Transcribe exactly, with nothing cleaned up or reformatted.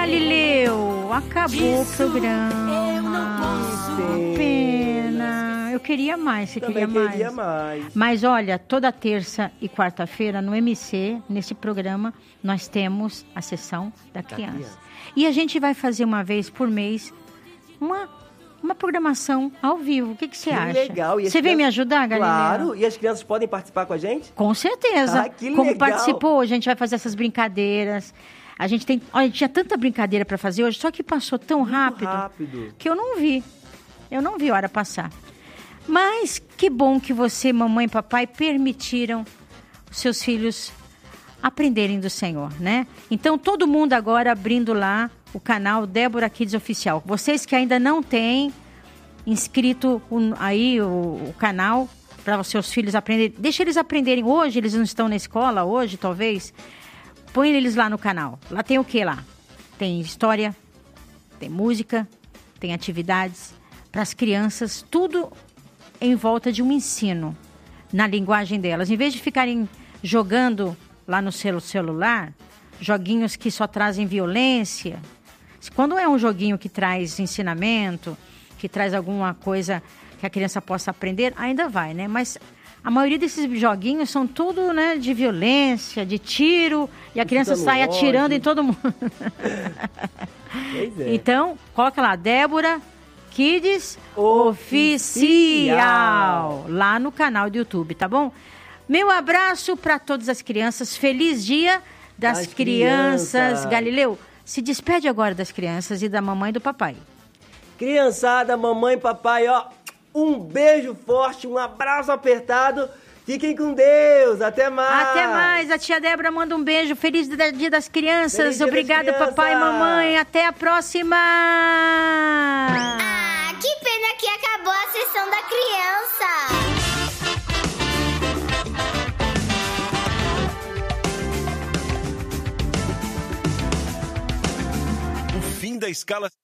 Galileu, acabou o programa. Que pena. Eu queria mais, você Também queria queria mais. mais. Mas olha, toda terça e quarta-feira no M C, nesse programa, nós temos a sessão da criança. criança. E a gente vai fazer uma vez por mês uma, uma programação ao vivo. O que, que você Que acha? legal. E as Você vem crianças- me ajudar, Galileu? Claro. E as crianças podem participar com a gente? Com certeza. Ah, que Como legal. participou, a gente vai fazer essas brincadeiras. A gente tem, olha, tinha tanta brincadeira para fazer hoje, só que passou tão Muito rápido, rápido. que eu não vi. Eu não vi a hora passar. Mas que bom que você, mamãe e papai, permitiram os seus filhos aprenderem do Senhor, né? Então, todo mundo agora abrindo lá o canal Débora Kids Oficial. Vocês que ainda não têm inscrito o- aí o, o canal para os seus filhos aprenderem. Deixa eles aprenderem. Hoje, eles não estão na escola, hoje, talvez. Põe eles lá no canal. Lá tem o que lá? Tem história, tem música, tem atividades para as crianças, tudo em volta de um ensino na linguagem delas. Em vez de ficarem jogando lá no celu- celular, joguinhos que só trazem violência. Quando é um joguinho que traz ensinamento, que traz alguma coisa que a criança possa aprender, ainda vai, né? Mas a maioria desses joguinhos são tudo, né, de violência, de tiro, e a criança Incitando sai ódio. atirando em todo mundo. Pois é. Então, coloca lá, Débora Kids Oficial. Oficial, lá no canal do YouTube, tá bom? Meu abraço para todas as crianças, feliz dia das, Das crianças. crianças. Galileu, se despede agora das crianças e da mamãe e do papai. Criançada, mamãe, papai, ó, um beijo forte, um abraço apertado. Fiquem com Deus. Até mais. Até mais, a tia Débora manda um beijo, feliz dia das crianças, Feliz dia das obrigada crianças. papai e mamãe, até a próxima! Ah, que pena que acabou a sessão da criança. O fim da escala